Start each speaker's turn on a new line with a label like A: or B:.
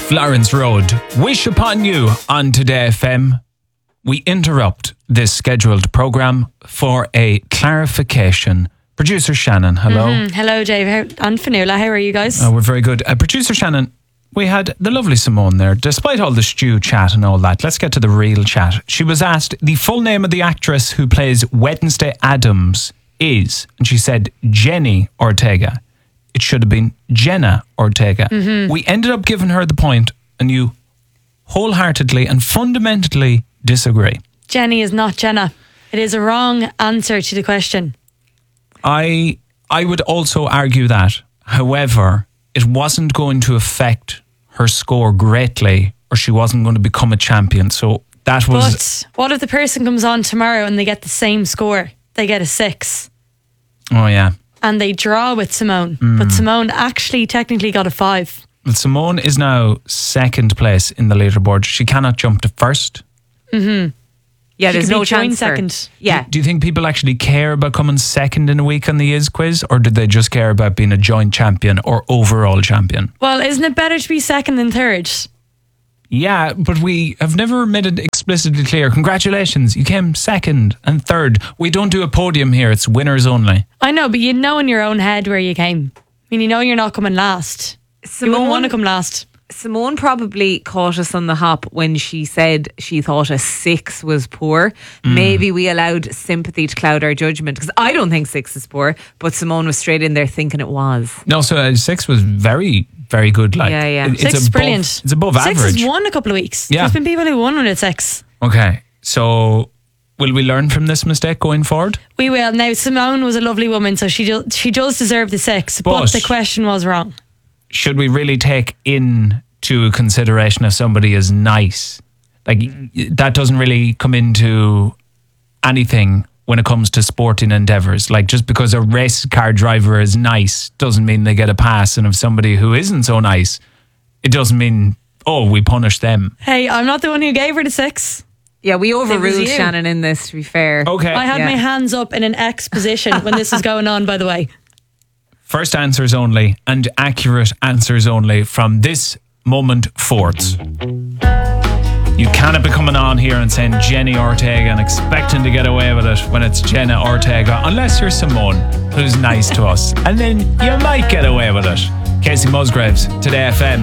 A: Florence Road. Wish upon you on Today FM. We interrupt this scheduled programme for a clarification. Producer Shannon, hello.
B: Hello, Dave. And Fionnuala, how are you guys?
A: We're very good. Producer Shannon, we had the lovely Simone there. Despite all the stew chat and all that, let's get to the real chat. She was asked the full name of the actress who plays Wednesday Addams is, and she said Jenny Ortega. It should have been Jenna Ortega. We ended up giving her the point, and you wholeheartedly and fundamentally disagree.
B: Jenny is not Jenna. It is a wrong answer to the question.
A: I would also argue that. However, it wasn't going to affect her score greatly, or she wasn't going to become a champion. So that was...
B: But what if the person comes on tomorrow and they get the same score? They get a 6.
A: Oh, yeah.
B: And they draw with Simone. But Simone actually technically got a 5.
A: But Simone is now second place in the leaderboard. She cannot jump to first.
C: Yeah,
B: She
C: there's
B: could
C: no
B: be joint
C: chance for-
B: second.
C: Yeah.
A: Do you think people actually care about coming second in a week on the Is quiz, or did they just care about being a joint champion or overall champion?
B: Well, isn't it better to be second than third?
A: Yeah, but we have never made it explicitly clear. Congratulations, you came second and third. We don't do a podium here, it's winners only.
B: I know, but you know in your own head where you came. I mean, you know you're not coming last. You wouldn't want to come last.
C: Simone probably caught us on the hop when she said she thought a 6 was poor. Maybe we allowed sympathy to cloud our judgment, because I don't think 6 is poor, but Simone was straight in there thinking it was.
A: No, so 6 was very, very good. Like,
C: Yeah.
A: It's
B: 6 is
A: above,
B: brilliant.
A: It's above
B: 6
A: average.
B: has won a couple of weeks.
A: Yeah.
B: There's been people who won at 6.
A: Okay, so will we learn from this mistake going forward?
B: We will. Now, Simone was a lovely woman, so she does deserve the 6, but the question was wrong.
A: Should we really take into consideration if somebody is nice? Like, that doesn't really come into anything when it comes to sporting endeavours. Like, just because a race car driver is nice doesn't mean they get a pass, and if somebody who isn't so nice, it doesn't mean, oh, we punish them.
B: Hey, I'm not the one who gave her the 6.
C: Yeah, we overruled
B: you.
C: Shannon in this, to be fair.
A: Okay.
B: I had my hands up in an X position when this was going on, by the way.
A: First answers only and accurate answers only from this moment forth. You cannot be coming on here and saying Jenny Ortega and expecting to get away with it when it's Jenna Ortega, unless you're Simone, who's nice to us. And then you might get away with it. Casey Musgraves, Today FM.